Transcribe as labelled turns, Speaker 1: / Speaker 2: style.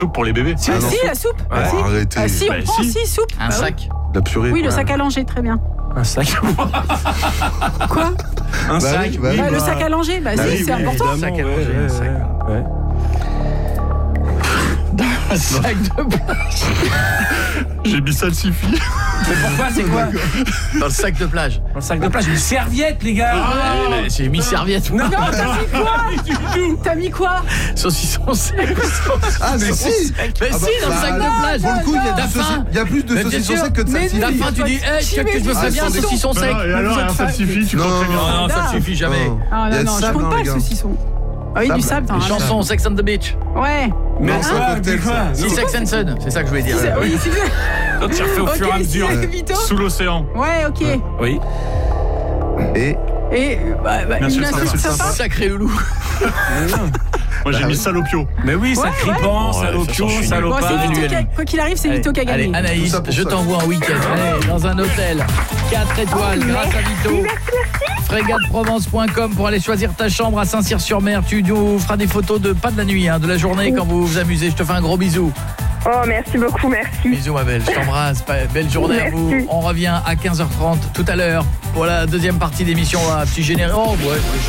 Speaker 1: Soupe pour les bébés.
Speaker 2: Si, la soupe.
Speaker 3: Ah, arrêtez.
Speaker 2: Ah, si, on prend aussi soupe.
Speaker 4: Un sac.
Speaker 3: La purée.
Speaker 2: Oui, le sac à langer, très bien.
Speaker 1: Un sac.
Speaker 2: Quoi?
Speaker 1: Un sac.
Speaker 3: oui,
Speaker 2: Le sac à langer, si, c'est important.
Speaker 1: Un
Speaker 4: sac à langer, un sac.
Speaker 1: Ouais.
Speaker 4: Un sac de plage.
Speaker 1: J'ai mis ça le suffit.
Speaker 5: Mais pourquoi, c'est quoi?
Speaker 4: Dans le sac de plage.
Speaker 5: Dans le sac de plage, une serviette, les gars.
Speaker 4: Mais j'ai mis serviette.
Speaker 2: Non, t'as mis quoi? T'as mis quoi?
Speaker 4: Saucisson sec.
Speaker 3: Ah, mais si.
Speaker 4: Mais si, dans le sac de plage.
Speaker 3: Pour le coup, il y a plus de
Speaker 4: Mais bien
Speaker 3: saucisson
Speaker 4: sûr.
Speaker 3: sec que de
Speaker 2: Mais
Speaker 3: salsifis.
Speaker 4: La fin, tu dis, que je me ferais bien un saucisson sec.
Speaker 1: Et alors, un salsifis, tu crois très bien.
Speaker 4: Non, ça ne suffit jamais.
Speaker 2: Ah
Speaker 3: Il y a
Speaker 2: non,
Speaker 3: du
Speaker 2: je
Speaker 3: sable,
Speaker 2: compte
Speaker 3: hein,
Speaker 2: pas
Speaker 3: les
Speaker 2: le
Speaker 3: gars.
Speaker 2: saucisson. Ah oui, du sable, t'as
Speaker 4: Les
Speaker 2: un
Speaker 4: chansons Sex on the Beach.
Speaker 2: Ouais.
Speaker 3: Non, c'est un cocktail, ça.
Speaker 4: Si Sex and Son, c'est ça que je voulais dire.
Speaker 2: Oui, c'est bien.
Speaker 1: Toi, tu refais au fur et à mesure.
Speaker 2: Vito.
Speaker 1: Sous l'océan.
Speaker 2: Ouais, ok.
Speaker 1: Oui.
Speaker 3: Et
Speaker 1: Bien sûr,
Speaker 2: une
Speaker 1: ça,
Speaker 2: insulte
Speaker 1: c'est ça.
Speaker 2: sympa.
Speaker 4: Sacré loulou.
Speaker 1: Moi, j'ai mis salopio.
Speaker 5: Mais oui, ça
Speaker 2: Ouais,
Speaker 5: cripant,
Speaker 1: ouais.
Speaker 5: salopio,
Speaker 1: Ouais, ça change.
Speaker 2: Bon,
Speaker 5: salopard.
Speaker 2: c'est Vito qui a- quoi qu'il arrive, c'est Vito qui a
Speaker 4: Allez,
Speaker 2: gagné.
Speaker 4: Anaïs,
Speaker 3: Tout ça pour
Speaker 4: je
Speaker 3: ça.
Speaker 4: t'envoie un week-end. Allez, dans un hôtel. 4 étoiles grâce à Vito. Frégateprovence.com pour aller choisir ta chambre à Saint-Cyr-sur-Mer. Tu nous feras des photos de pas de la nuit, de la journée quand vous vous amusez. Je te fais un gros bisou.
Speaker 6: Oh, merci beaucoup, merci.
Speaker 4: Bisous ma belle, je t'embrasse. Belle journée à vous.
Speaker 6: Merci.
Speaker 4: On revient à 15h30 tout à l'heure pour la deuxième partie d'émission. Un petit générique. Oh ouais.